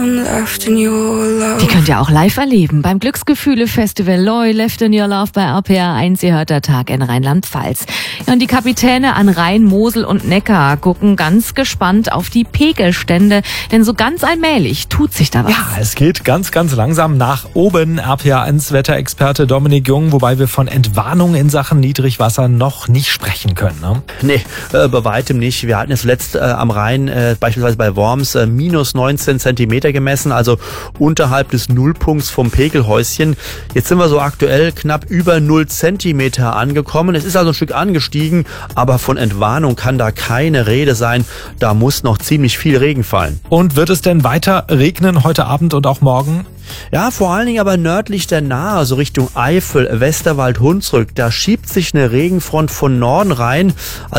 Die könnt ihr auch live erleben beim Glücksgefühle-Festival Loy Left in Your Love bei RPR 1. Ihr hört der Tag in Rheinland-Pfalz. Ja, und die Kapitäne an Rhein, Mosel und Neckar gucken ganz gespannt auf die Pegelstände, denn so ganz allmählich tut sich da was. Ja, es geht ganz, ganz langsam nach oben. RPR 1 Wetterexperte Dominik Jung, wobei wir von Entwarnung in Sachen Niedrigwasser noch nicht sprechen können. Ne? Nee, bei weitem nicht. Wir hatten es zuletzt am Rhein, beispielsweise bei Worms, minus 19 Zentimeter gemessen, also unterhalb des Nullpunkts vom Pegelhäuschen. Jetzt sind wir so aktuell knapp über 0 Zentimeter angekommen. Es ist also ein Stück angestiegen, aber von Entwarnung kann da keine Rede sein. Da muss noch ziemlich viel Regen fallen. Und wird es denn weiter regnen heute Abend und auch morgen? Ja, vor allen Dingen aber nördlich der Nahe, so Richtung Eifel, Westerwald, Hunsrück. Da schiebt sich eine Regenfront von Norden rein.